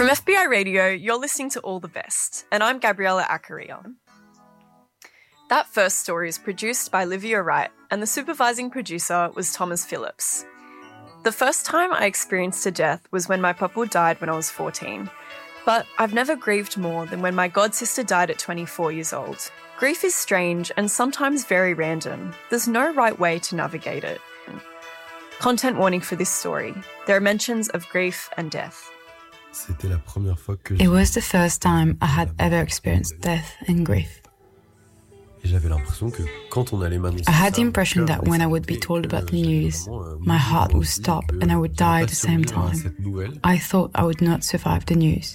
From FBI Radio, you're listening to All the Best, and I'm Gabriella Accaria. That first story is produced by Livia Wright, and the supervising producer was Thomas Phillips. The first time I experienced a death was when my papa died when I was 14, but I've never grieved more than when my godsister died at 24 years old. Grief is strange and sometimes very random. There's no right way to navigate it. Content warning for this story. There are mentions of grief and death. It was the first time I had ever experienced death and grief. I had the impression that when I would be told about the news, my heart would stop and I would die at the same time. I thought I would not survive the news.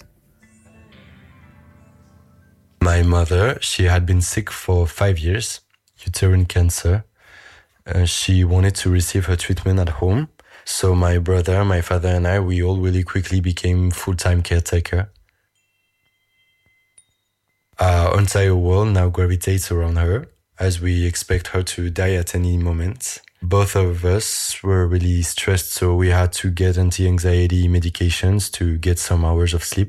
My mother, she had been sick for 5 years, uterine cancer. She wanted to receive her treatment at home. So my brother, my father and I, we all really quickly became full-time caretaker. Our entire world now gravitates around her, as we expect her to die at any moment. Both of us were really stressed, so we had to get anti-anxiety medications to get some hours of sleep.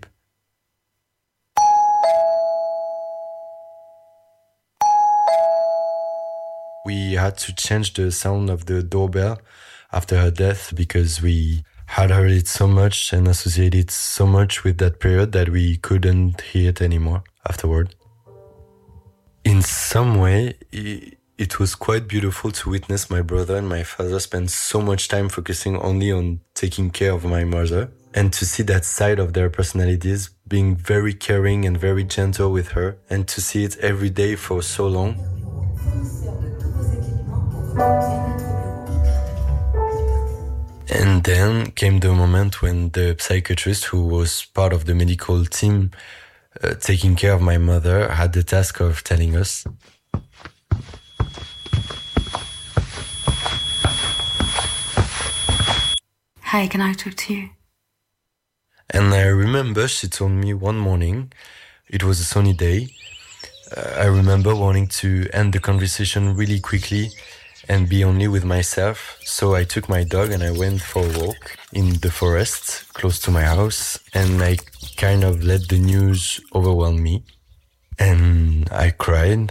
We had to change the sound of the doorbell after her death because we had heard it so much and associated so much with that period that we couldn't hear it anymore afterward. In some way, it was quite beautiful to witness my brother and my father spend so much time focusing only on taking care of my mother and to see that side of their personalities being very caring and very gentle with her and to see it every day for so long. And then came the moment when the psychiatrist who was part of the medical team taking care of my mother had the task of telling us. Hi, can I talk to you? And I remember she told me one morning, it was a sunny day, I remember wanting to end the conversation really quickly and be only with myself. So I took my dog and I went for a walk in the forest close to my house and I kind of let the news overwhelm me. And I cried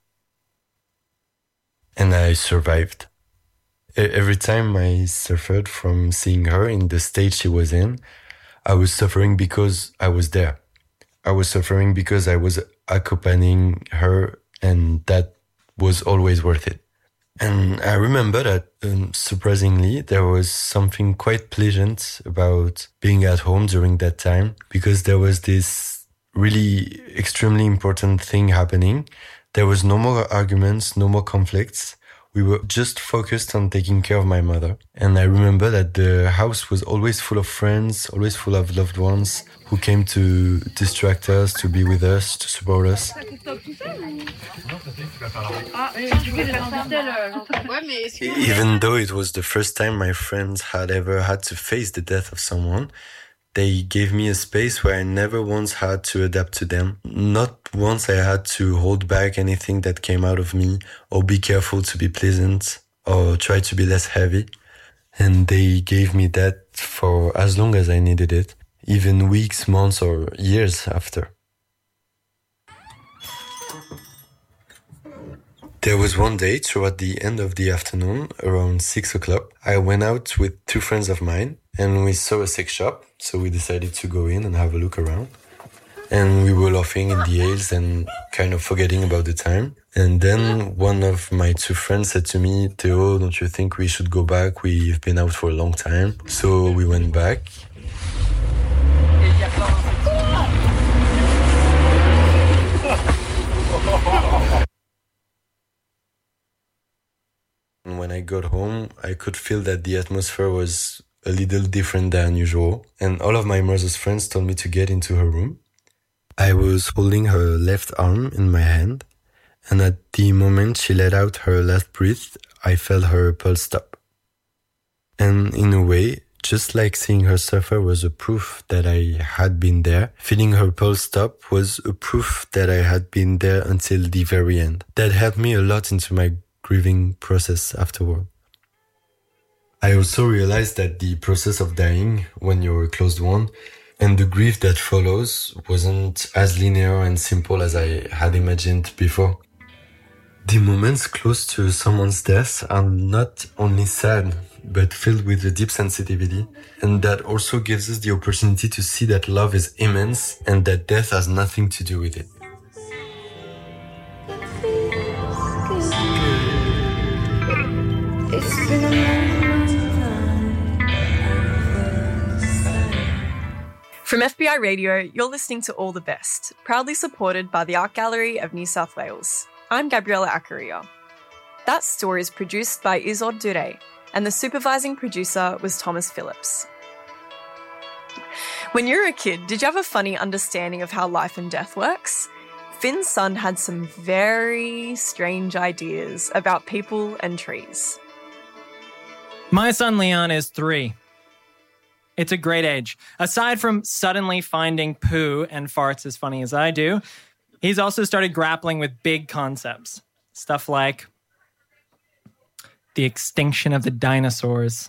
and I survived. Every time I suffered from seeing her in the state she was in, I was suffering because I was there. I was suffering because I was accompanying her and that was always worth it. And I remember that, surprisingly, there was something quite pleasant about being at home during that time because there was this really extremely important thing happening. There was no more arguments, no more conflicts. We were just focused on taking care of my mother. And I remember that the house was always full of friends, always full of loved ones who came to distract us, to be with us, to support us. Even though it was the first time my friends had ever had to face the death of someone, they gave me a space where I never once had to adapt to them. Not once I had to hold back anything that came out of me or be careful to be pleasant or try to be less heavy. And they gave me that for as long as I needed it, even weeks, months, or years after. There was one day, toward the end of the afternoon, around 6 o'clock, I went out with two friends of mine and we saw a sex shop, so we decided to go in and have a look around. And we were laughing in the aisles and kind of forgetting about the time. And then one of my two friends said to me, Theo, don't you think we should go back? We've been out for a long time. So we went back. And when I got home, I could feel that the atmosphere was a little different than usual. And all of my mother's friends told me to get into her room. I was holding her left arm in my hand. And at the moment she let out her last breath, I felt her pulse stop. And in a way, just like seeing her suffer was a proof that I had been there, feeling her pulse stop was a proof that I had been there until the very end. That helped me a lot into my grieving process afterward. I also realized that the process of dying, when you're a closed one, And the grief that follows wasn't as linear and simple as I had imagined before. The moments close to someone's death are not only sad, but filled with a deep sensitivity. And that also gives us the opportunity to see that love is immense and that death has nothing to do with it. From FBI Radio, you're listening to All the Best, proudly supported by the Art Gallery of New South Wales. I'm Gabriella Accaria. That story is produced by Isolde Dure, and the supervising producer was Thomas Phillips. When you were a kid, did you have a funny understanding of how life and death works? Finn's son had some very strange ideas about people and trees. My son Leon is 3. It's a great age. Aside from suddenly finding poo and farts as funny as I do, he's also started grappling with big concepts. Stuff like the extinction of the dinosaurs,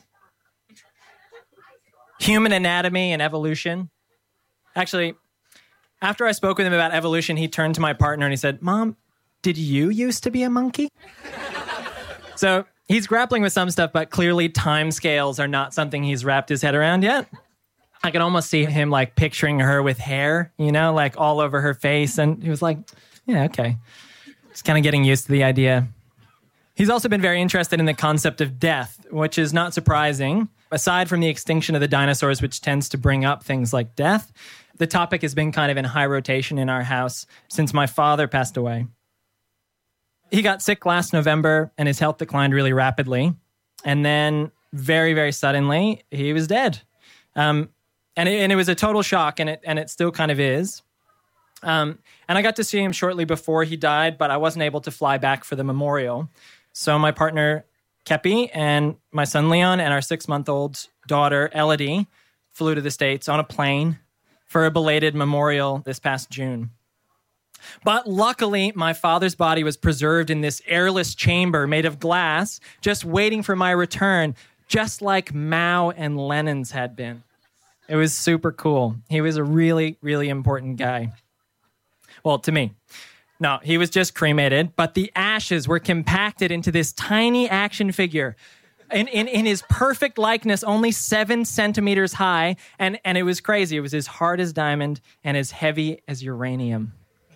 human anatomy and evolution. Actually, after I spoke with him about evolution, he turned to my partner and he said, "Mom, did you used to be a monkey?" So he's grappling with some stuff, but clearly timescales are not something he's wrapped his head around yet. I can almost see him like picturing her with hair, like all over her face. And he was like, yeah, okay. Just kind of getting used to the idea. He's also been very interested in the concept of death, which is not surprising. Aside from the extinction of the dinosaurs, which tends to bring up things like death, the topic has been kind of in high rotation in our house since my father passed away. He got sick last November and his health declined really rapidly. And then very, very suddenly, he was dead. And it was a total shock, and it still kind of is. And I got to see him shortly before he died, but I wasn't able to fly back for the memorial. So my partner, Kepi, and my son, Leon, and our 6-month-old daughter, Elodie, flew to the States on a plane for a belated memorial this past June. But luckily, my father's body was preserved in this airless chamber made of glass, just waiting for my return, just like Mao and Lenin's had been. It was super cool. He was a really, really important guy. Well, to me. No, he was just cremated, but the ashes were compacted into this tiny action figure in his perfect likeness, only 7 centimeters high, and it was crazy. It was as hard as diamond and as heavy as uranium.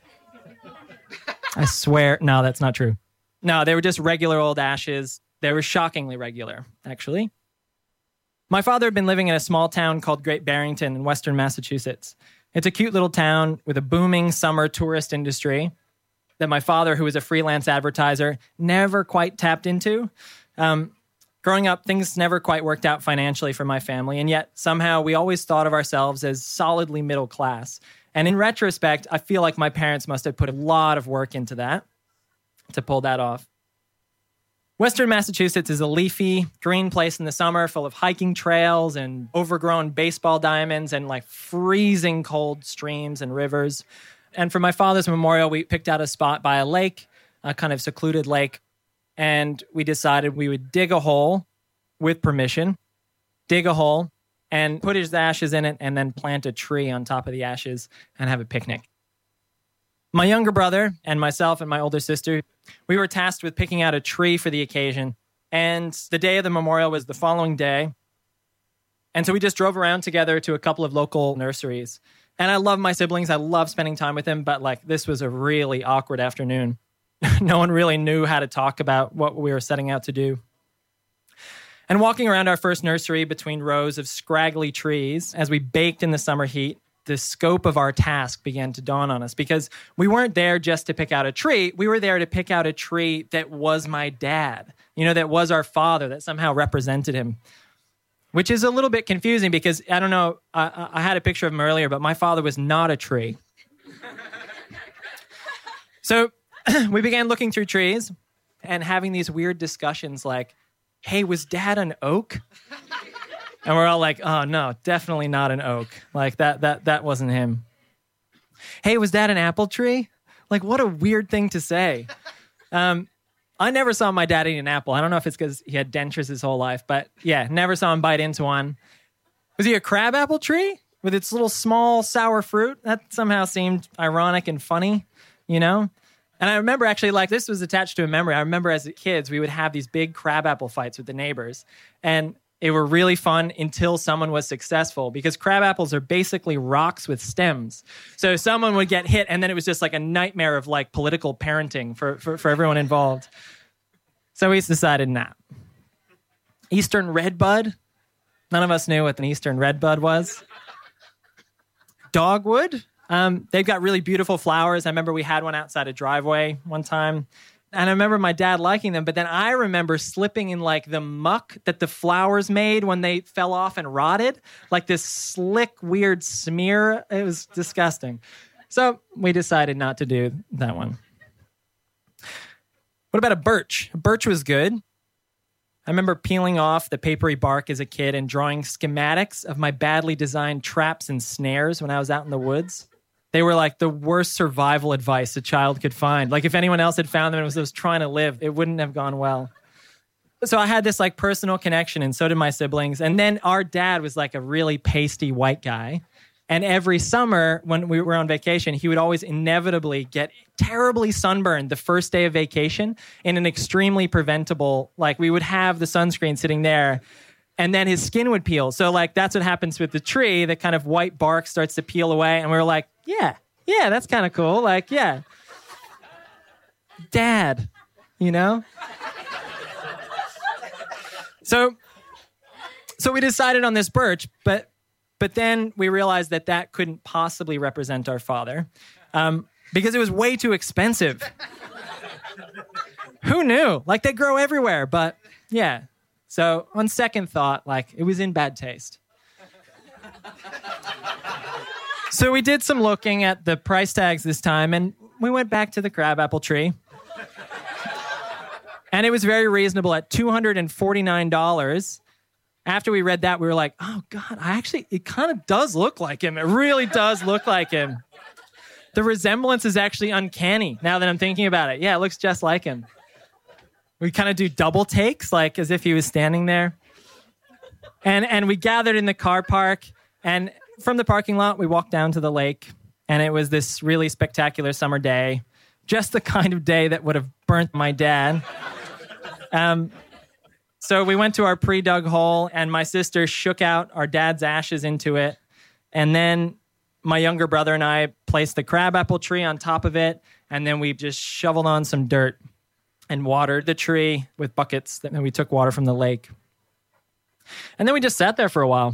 I swear, no, that's not true. No, they were just regular old ashes. They were shockingly regular, actually. My father had been living in a small town called Great Barrington in western Massachusetts. It's a cute little town with a booming summer tourist industry that my father, who was a freelance advertiser, never quite tapped into. Growing up, things never quite worked out financially for my family, and yet somehow we always thought of ourselves as solidly middle class. And in retrospect, I feel like my parents must have put a lot of work into that to pull that off. Western Massachusetts is a leafy, green place in the summer full of hiking trails and overgrown baseball diamonds and like freezing cold streams and rivers. And for my father's memorial, we picked out a spot by a lake, a kind of secluded lake, and we decided we would dig a hole with permission, dig a hole, and put his ashes in it, and then plant a tree on top of the ashes and have a picnic. My younger brother and myself and my older sister, we were tasked with picking out a tree for the occasion, and the day of the memorial was the following day. And so we just drove around together to a couple of local nurseries. And I love my siblings. I love spending time with them, but this was a really awkward afternoon. No one really knew how to talk about what we were setting out to do. And walking around our first nursery between rows of scraggly trees, as we baked in the summer heat, the scope of our task began to dawn on us, because we weren't there just to pick out a tree. We were there to pick out a tree that was my dad, that was our father, that somehow represented him, which is a little bit confusing because, I don't know, I had a picture of him earlier, but my father was not a tree. So we began looking through trees and having these weird discussions like, hey, was dad an oak? And we're all like, oh, no, definitely not an oak. That wasn't him. Hey, was dad an apple tree? What a weird thing to say. I never saw my dad eat an apple. I don't know if it's because he had dentures his whole life, but yeah, never saw him bite into one. Was he a crab apple tree? with its little small sour fruit. That somehow seemed ironic and funny, you know? And I remember actually, like, this was attached to a memory. I remember as kids, we would have these big crabapple fights with the neighbors. And it were really fun until someone was successful, because crabapples are basically rocks with stems. So someone would get hit, and then it was just like a nightmare of like political parenting for everyone involved. So we decided not. Eastern redbud. None of us knew what an eastern redbud was. Dogwood. They've got really beautiful flowers. I remember we had one outside a driveway one time. And I remember my dad liking them, but then I remember slipping in like the muck that the flowers made when they fell off and rotted. Like this slick, weird smear. It was disgusting. So we decided not to do that one. What about a birch? A birch was good. I remember peeling off the papery bark as a kid and drawing schematics of my badly designed traps and snares when I was out in the woods. They were like the worst survival advice a child could find. Like if anyone else had found them and was trying to live, it wouldn't have gone well. So I had this like personal connection, and so did my siblings. And then our dad was like a really pasty white guy. And every summer when we were on vacation, he would always inevitably get terribly sunburned the first day of vacation in an extremely preventable, like we would have the sunscreen sitting there, and then his skin would peel. So like that's what happens with the tree. The kind of white bark starts to peel away. And we were like, yeah, that's kind of cool. Like, yeah. Dad, you know? So we decided on this birch, but then we realized that couldn't possibly represent our father because it was way too expensive. Who knew? Like they grow everywhere, but yeah. So on second thought, like it was in bad taste. So we did some looking at the price tags this time, and we went back to the crabapple tree. And it was very reasonable at $249. After we read that, we were like, oh, God, it kind of does look like him. It really does look like him. The resemblance is actually uncanny now that I'm thinking about it. Yeah, it looks just like him. We kind of do double takes, like as if he was standing there. And we gathered in the car park, and from the parking lot, we walked down to the lake, and it was this really spectacular summer day, just the kind of day that would have burnt my dad. So we went to our pre-dug hole, and my sister shook out our dad's ashes into it. And then my younger brother and I placed the crabapple tree on top of it, and then we just shoveled on some dirt and watered the tree with buckets. And we took water from the lake. And then we just sat there for a while.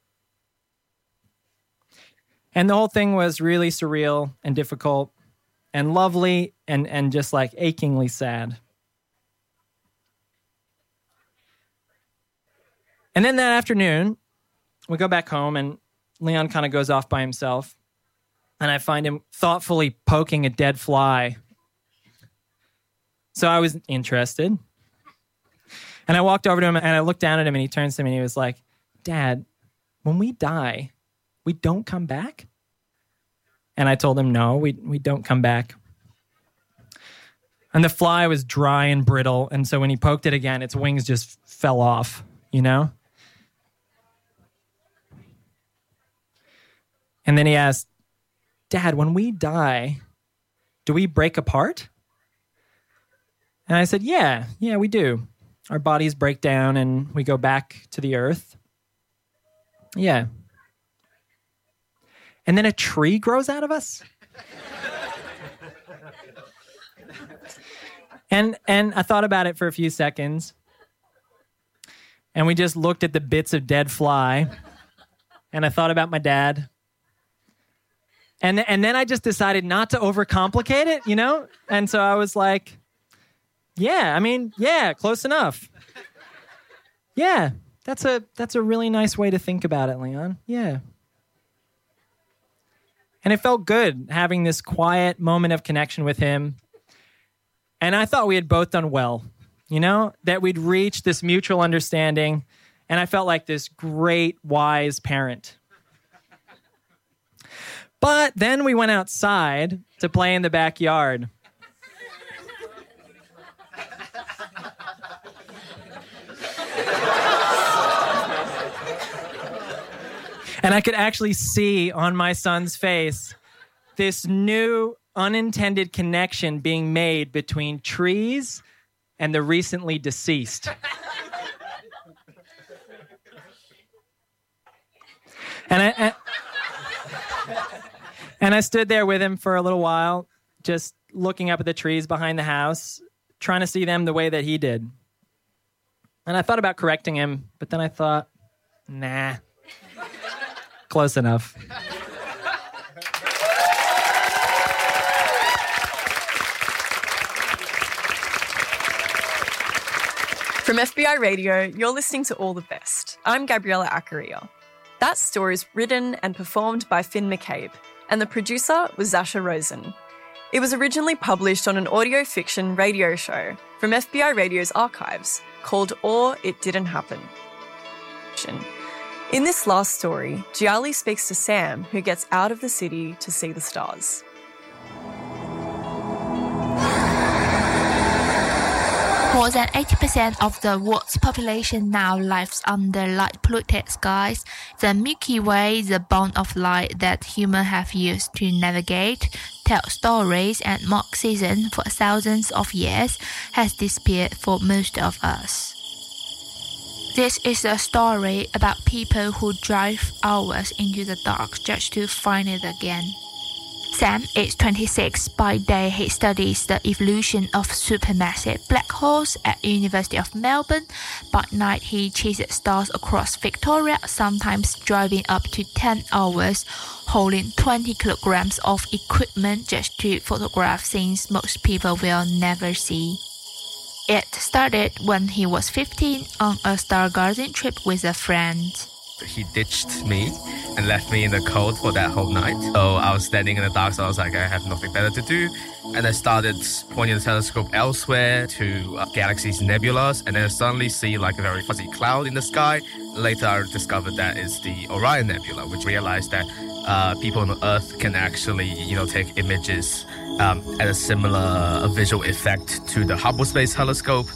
And the whole thing was really surreal and difficult and lovely and just like achingly sad. And then that afternoon, we go back home, and Leon kind of goes off by himself. And I find him thoughtfully poking a dead fly. So I was interested. And I walked over to him, and I looked down at him, and he turns to me, and he was like, Dad, when we die, we don't come back? And I told him, no, we don't come back. And the fly was dry and brittle, and so when he poked it again, its wings just fell off, you know? And then he asked, Dad, when we die, do we break apart? And I said, yeah, we do. Our bodies break down and we go back to the earth. Yeah. And then a tree grows out of us? And I thought about it for a few seconds. And we just looked at the bits of dead fly. And I thought about my dad. And then I just decided not to overcomplicate it, you know? And so I was like, yeah, close enough. Yeah, that's a really nice way to think about it, Leon. Yeah. And it felt good having this quiet moment of connection with him. And I thought we had both done well, you know, that we'd reached this mutual understanding. And I felt like this great, wise parent. But then we went outside to play in the backyard. And I could actually see on my son's face this new unintended connection being made between trees and the recently deceased. And I stood there with him for a little while, just looking up at the trees behind the house, trying to see them the way that he did. And I thought about correcting him, but then I thought, nah, close enough. From FBI Radio, you're listening to All the Best. I'm Gabriella Accaria. That story is written and performed by Finn McCabe, and the producer was Zasha Rosen. It was originally published on an audio fiction radio show from FBI Radio's archives called Or It Didn't Happen. In this last story, Gialli speaks to Sam, who gets out of the city to see the stars. More than 80% of the world's population now lives under light-polluted skies. The Milky Way, the bond of light that humans have used to navigate, tell stories, and mark seasons for thousands of years, has disappeared for most of us. This is a story about people who drive hours into the dark just to find it again. Sam is 26. By day, he studies the evolution of supermassive black holes at the University of Melbourne. By night, he chases stars across Victoria, sometimes driving up to 10 hours, holding 20 kilograms of equipment just to photograph things most people will never see. It started when he was 15 on a stargazing trip with a friend. He ditched me and left me in the cold for that whole night. So I was standing in the dark, so I was like, I have nothing better to do. And I started pointing the telescope elsewhere to galaxies and nebulas, and then I suddenly see like a very fuzzy cloud in the sky. Later, I discovered that it's the Orion Nebula, which realized that people on Earth can actually, take images at a similar visual effect to the Hubble Space Telescope.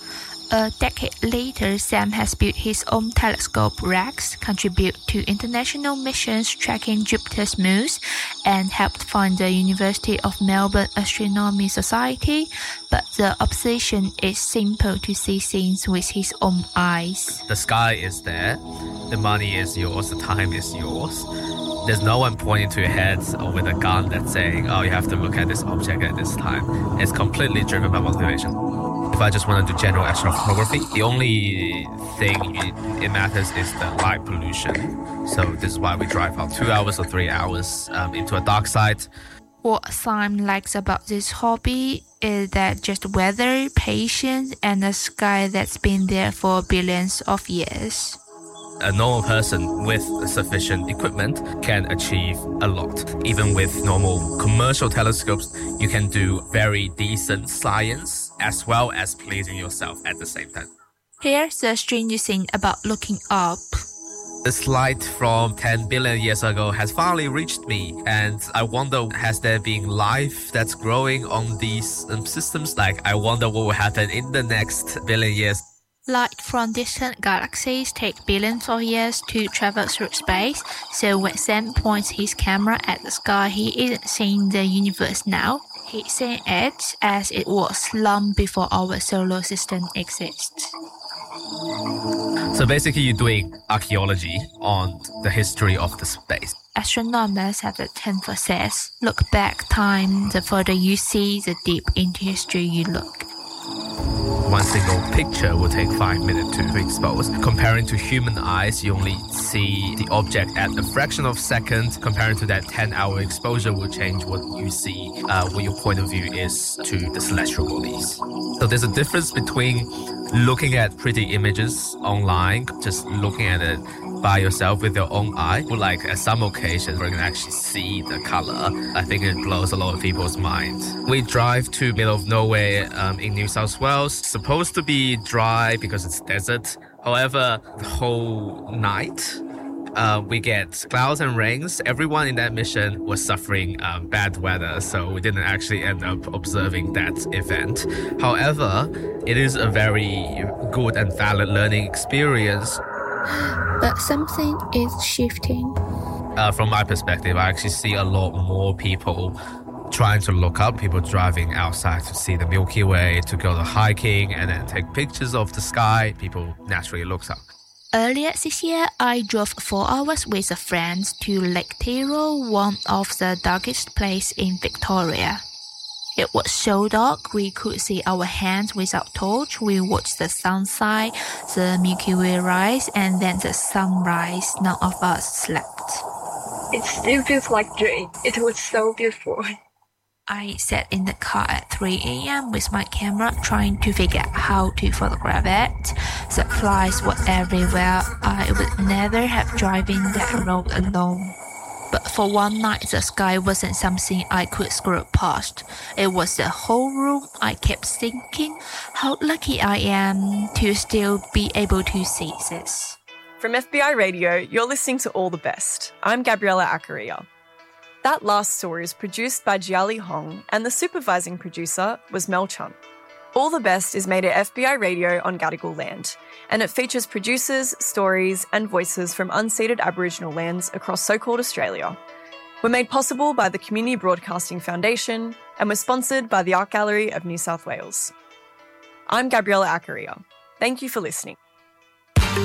A decade later, Sam has built his own telescope, REX, contributed to international missions tracking Jupiter's moons, and helped found the University of Melbourne Astronomy Society. But the obsession is simple: to see things with his own eyes. The sky is there, the money is yours, the time is yours. There's no one pointing to your head or with a gun that's saying, oh, you have to look at this object at this time. It's completely driven by motivation. If I just want to do general astrophotography, the only thing it matters is the light pollution. So this is why we drive out 2 hours or 3 hours into a dark site. What Sam likes about this hobby is that just weather, patience, and a sky that's been there for billions of years. A normal person with sufficient equipment can achieve a lot. Even with normal commercial telescopes, you can do very decent science as well as pleasing yourself at the same time. Here's the strange thing about looking up. This light from 10 billion years ago has finally reached me, and I wonder, has there been life that's growing on these systems? I wonder what will happen in the next billion years. Light from distant galaxies take billions of years to travel through space, so when Sam points his camera at the sky, he isn't seeing the universe now. He's seeing it as it was long before our solar system exists. So basically, you're doing archaeology on the history of the space. Astronomers have the emphasis: look back time, the further you see, the deep into history you look. One single picture will take 5 minutes to expose. Comparing to human eyes, you only see the object at a fraction of a second. Comparing to that 10-hour exposure will change what you see, what your point of view is to the celestial bodies. So there's a difference between looking at pretty images online, just looking at it by yourself with your own eye, or at some occasions where you can actually see the color. I think it blows a lot of people's minds. We drive to middle of nowhere in New South Wales. Supposed to be dry because it's desert. However, the whole night we get clouds and rains. Everyone in that mission was suffering bad weather, so we didn't actually end up observing that event. However, it is a very good and valid learning experience. But something is shifting. From my perspective, I actually see a lot more people trying to look up, people driving outside to see the Milky Way, to go to hiking and then take pictures of the sky. People naturally look up. Earlier this year, I drove 4 hours with a friend to Lake Tyrrell, one of the darkest places in Victoria. It was so dark we could see our hands without torch. We watched the sunset, the Milky Way rise, and then the sunrise. None of us slept. It still feels like a dream. It was so beautiful. I sat in the car at 3 a.m. with my camera trying to figure out how to photograph it. The flies were everywhere. I would never have driven that road alone. But for one night, the sky wasn't something I could scroll past. It was the whole room. I kept thinking how lucky I am to still be able to see this. From FBI Radio, you're listening to All the Best. I'm Gabriella Accaria. That last story is produced by Jiali Hong, and the supervising producer was Mel Chun. All the Best is made at FBI Radio on Gadigal land, and it features producers, stories, and voices from unceded Aboriginal lands across so-called Australia. We're made possible by the Community Broadcasting Foundation, and we're sponsored by the Art Gallery of New South Wales. I'm Gabriella Accaria. Thank you for listening.